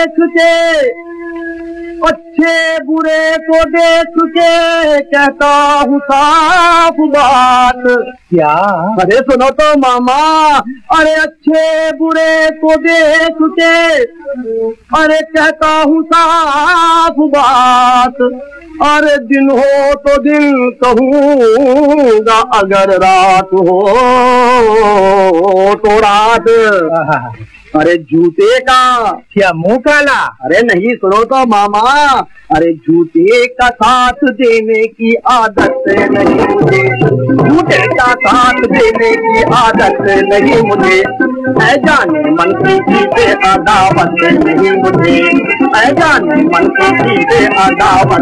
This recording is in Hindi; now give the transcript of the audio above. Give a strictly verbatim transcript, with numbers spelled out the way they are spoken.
के अच्छे बुरे को देख के कहता हूँ साफ बात। क्या? अरे सुनो तो मामा, अरे अच्छे बुरे को देख के अरे कहता हूँ साफ बात। अरे दिन हो तो दिन कहूँगा, अगर रात हो तो रात। अरे जूते का क्या मुंह काला? अरे नहीं, सुनो तो मामा, अरे जूते का साथ देने की आदत नहीं मुझे, जूते का साथ देने की आदत नहीं मुझे। ऐ जाने मन की चीजें अदावत नहीं मुझे, ऐ जाने मन की चीजें अदावत